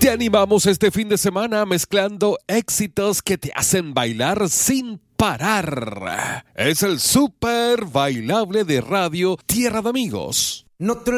Te animamos este fin de semana mezclando éxitos que te hacen bailar sin parar. Es el Super Bailable de Radio Tierra de Amigos. No te